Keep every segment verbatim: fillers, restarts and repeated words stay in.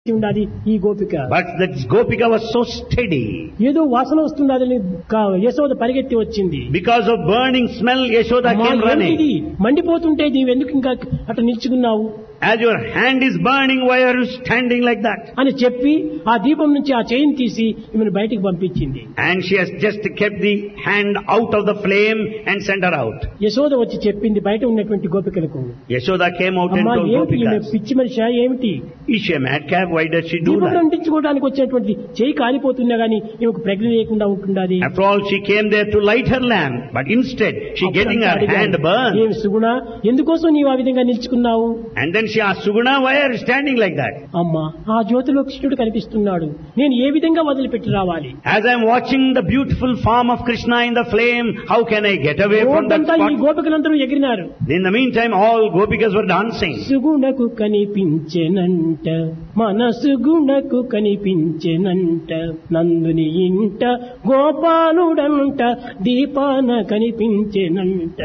ఉండాలి ఈ గోపిక. But that Gopika was so steady. ఏదో వాసన వస్తుందని యశోద పరిగెత్తి వచ్చింది. Because of burning smell, Yashoda came running. ఇది మండిపోతుంటే నీవెందుకు ఇంకా అట్లా నిల్చుకున్నావు? As your hand is burning, why are you standing like that? అని చెప్పి ఆ దీపం నుంచి ఆ చైన్ తీసి ఈమెను బయటికి పంపించింది. And she has just kept the hand out of the flame and sent her out. Yashoda వచ్చి చెప్పింది బయట ఉన్నటువంటి గోపికలకు. Yashoda came out and అమ్మా told ఏమిటి ఈమె Gopikas, పిచ్చి మనిషి ఏమిటి? is she a madcap? Why does she do దీపం that? అంటించుకోవడానికి వచ్చేటువంటి చేయి కాలిపోతున్నా గానీ ఈమెకు ప్రజ్ఞ లేకుండా ఉంటుండాది. After all, she came there to light her lamp, but instead she getting her hand burned. ఏమి సుగుణ, ఎందుకోసం నీవు ఆ విధంగా నిల్చుకున్నావు? And then she asked, Suguna, why are you standing like that? అమ్మా ఆ జ్యోతిలో కృష్ణుడు కనిపిస్తున్నాడు, నేను ఏ విధంగా వదిలిపెట్టి రావాలి? As I am watching the beautiful form of Krishna in the flame, how can I get away from that రోడ్డంతా ఈ spot? గోపికలందరూ ఎగిరినారు. In the meantime, all Gopikas were dancing. సుగుణకు కనిపించెనంట, మనసుగుణకు కనిపించెనంట, నందుని ఇంట గోపాలుడంట, దీపాన కనిపించెనంట,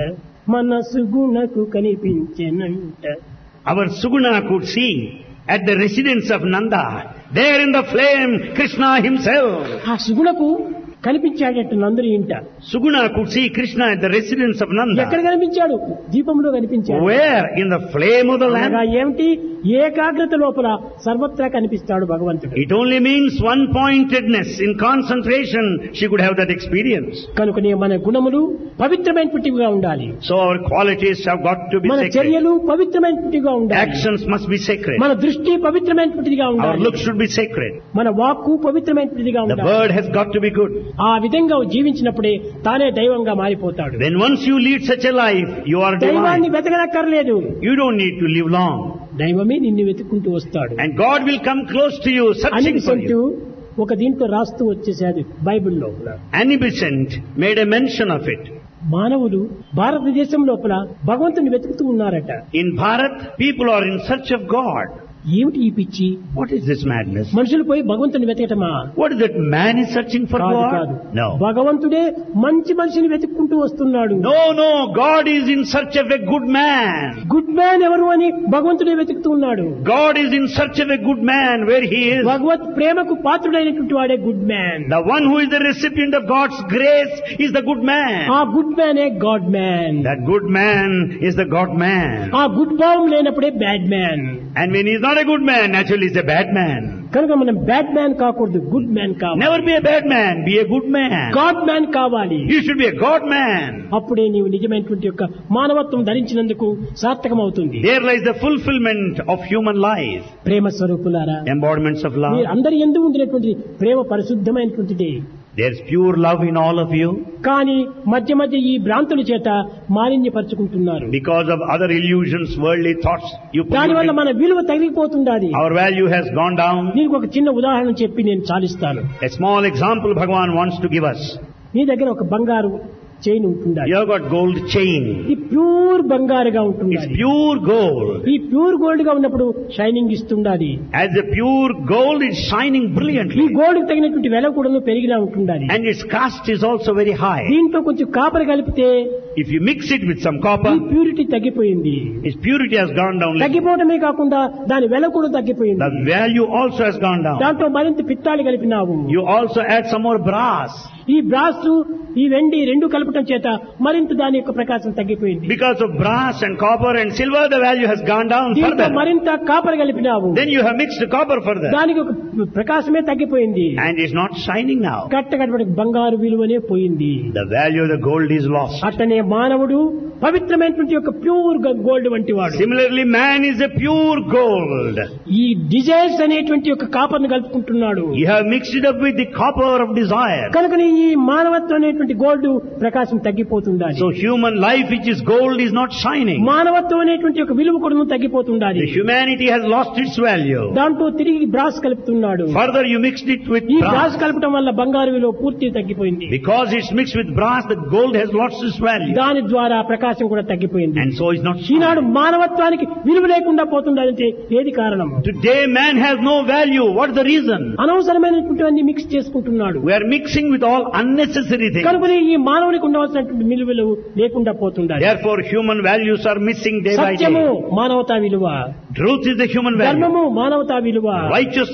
మనసుగుణకు కనిపించెనంట. Our Suguna could see at the residence of Nanda, there in the flame, Krishna himself. ఆ సుగుణకు కనిపించాడట నందుని ఇంట. Suguna could see Krishna at the residence of Nanda. ఎక్కడ కనిపించాడు? దీపంలో కనిపించాడు. Where? In the flame of the lamp. అనగా ఏమిటి? ఏకాగ్రత లోపల సర్వత్రా కనిపిస్తాడు భగవంతుడు. It only means one-pointedness. In concentration, she could have that experience. కనుకనే మన గుణములు పవిత్రమైనటివిగా ఉండాలి. So our qualities have got to be మన sacred. చర్యలు పవిత్రమైనటివిగా ఉండాలి. Actions must be sacred. మన దృష్టి పవిత్రమైనటివిగా Our ఉండాలి. looks should be sacred. మన వాక్కు పవిత్రమైనటివిగా The ఉండాలి. word has got to be good. ఆ విధంగా జీవించినప్పుడే తానే దైవంగా మారిపోతాడు. Then once you lead such a life, you are దైవాన్ని divine. వెతకనక్కర్లేదు, You don't need to live long. దైవమే నిన్ను వెతుక్కుంటూ వస్తాడు. And God will come close to you, searching for అనిపిసంటూ you. ఒక దీంట్లో రాస్తూ వచ్చేసాడు బైబిల్లో. Annie Besant made a mention of it. మానవులు భారతదేశం లోపల భగవంతుని వెతుకుతూ ఉన్నారట. In Bharat, people are in search of God. ఏమిటి ఈ పిచ్చి? What is this madness? మనుషులు పోయి భగవంతుని వెతకటమా? What is it? Man is searching for కాదు, God? కాదు. No. భగవంతుడే మంచి మనిషిని వెతుక్కుంటూ వస్తున్నాడు. No, no. God is in search of a good man. Good man ఎవరు అని భగవంతుడే వెతుకుతూ ఉన్నాడు. God is in search of a good man where he is. భగవత్ ప్రేమకు పాత్రుడైనటువంటి వాడే good man. The one who is the recipient of God's grace is the good man. ఆ good మ్యానే God man. That good man is the God man. ఆ good భావం లేనప్పుడే bad man. And when he is not a good man, naturally he is a bad man. కనుక మనం bad man కాకూడదు, good man కావాలి. Never be a bad man, be a good man. God man కావాలి. You should be a God man. అప్పుడే నీవు నిజమైనటువంటి యొక్క మానవత్వం ధరించినందుకు సార్థకం అవుతుంది. There lies the fulfillment of human life. ప్రేమ స్వరూపులారా, Embodiments of love. మీరు అందరి యందు ఉండినటువంటి ప్రేమ పరిశుద్ధమైనటువంటిది. There's pure love in all of you. కానీ మధ్య మధ్య ఈ భ్రాంతుల చేత మాలిన్యపరుచుకుంటున్నారు. Because of other illusions, worldly thoughts, you దాని వల్ల pollute. మన విలువ తగ్గిపోతుండాలి. Our value has gone down. నీకు ఒక చిన్న ఉదాహరణ చెప్పి నేను చాలిస్తాను. A small example Bhagavan wants to give us. నీ దగ్గర ఒక బంగారు చైన్ ఉంటుండాలి. You have got gold chain. ఇది ప్యూర్ బంగారుగా It's ఉంటుండాలి. pure gold. ఈ ప్యూర్ గోల్డ్ గా ఉన్నప్పుడు shining ఇస్తుండాలి. As a pure gold, it's shining ఈ brilliantly. గోల్డ్ కి తగినటువంటి వెల కూడా పెరిగినా ఉంటుండాలి. And its cost is also very high. దీంట్లో కొంచెం కాపర్ కలిపితే If you mix it with some ఈ copper, ప్యూరిటీ తగ్గిపోయింది. its purity has gone down. little. తగ్గిపోవడమే కాకుండా దాని వెల కూడా తగ్గిపోయింది. The value also has gone down. దాంట్లో మరింత పిత్తాలు కలిపినావు. You also add some more brass. ఈ బ్రాస్ ఈ వెండి రెండు కలపటం చేత మరింత దాని యొక్క ప్రకాశం తగ్గిపోయింది. Because of brass and copper and silver, the value has gone down దీంట్లో further. మరింత copper కలిపినావు. Then you have mixed copper further. దానికి ఒక ప్రకాశమే తగ్గిపోయింది. And it's not shining now. కట్టకటువంటి బంగారు విలువనే పోయింది. The value of the gold is lost. అట్లనే మానవుడు పవిత్రమైనటువంటి యొక్క ప్యూర్ గోల్డ్ వంటి వాడు. Similarly, man is a pure gold. ఈ డిజైర్స్ అనేటువంటి యొక్క కాపర్ను కలుపుకుంటున్నాడు. You have mixed it up with the copper of desire. కనుకనే ఈ మానవత్వం అనేటువంటి gold Prakasam తగ్గిపోతుండాలి. So human life, which is gold, is not shining. మానవత్వం అనేటువంటి ఒక విలువ కూడా తగ్గిపోతుండాలి. The humanity has lost its value. దాంట్లో తిరిగి brass కలుపుతున్నాడు. Further, you mixed it with ఈ brass. బ్రాస్ కలపడం వల్ల బంగారు విలువ పూర్తి తగ్గిపోయింది. Because it's mixed with brass, the gold has lost its value. దాని ద్వారా ప్రకాశం కూడా తగ్గిపోయింది. And so it's not Eenadu shining. మానవత్వానికి విలువ లేకుండా పోతుందంటే ఏది కారణం? Today, man has no value. What is the reason? అనవసరమైనటువంటి మిక్స్ చేసుకుంటున్నాడు. We are mixing with all unnecessary things. కనుకనే ఈ మానవునికి ఉండవలసినటువంటి విలువలు లేకుండా పోతుండాలి. Therefore, human values are missing day by సత్యము day. మానవతా విలువ, Truth is the human value. ధర్మము మానవతా విలువ, Righteousness